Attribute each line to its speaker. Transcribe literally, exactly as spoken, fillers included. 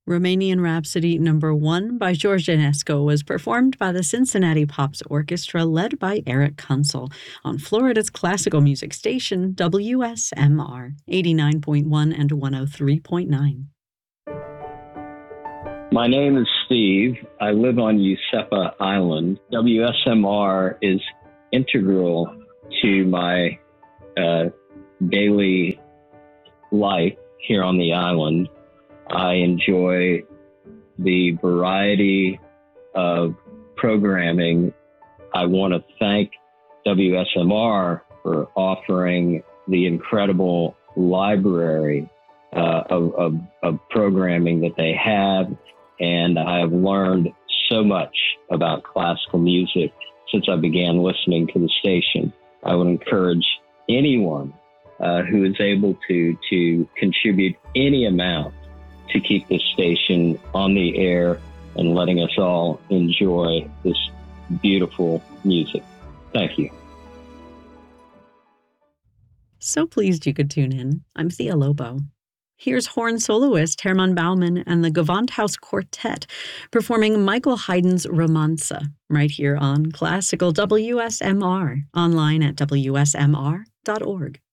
Speaker 1: Romanian Rhapsody Number One by George Enescu was performed by the Cincinnati Pops Orchestra led by Eric Kunsel on Florida's classical music station W S M R eighty-nine point one and one oh three point nine.
Speaker 2: My name is Steve. I live on Usepa Island. W S M R is integral to my uh, daily life here on the island. I enjoy the variety of programming. I want to thank W S M R for offering the incredible library uh, of, of, of programming that they have. And I have learned so much about classical music since I began listening to the station. I would encourage anyone uh, who is able to, to contribute any amount to keep this station on the air and letting us all enjoy this beautiful music. Thank you.
Speaker 1: So pleased you could tune in. I'm Thea Lobo. Here's horn soloist Hermann Baumann and the Gewandhaus Quartet performing Michael Haydn's Romanze right here on Classical W S M R, online at W S M R dot org.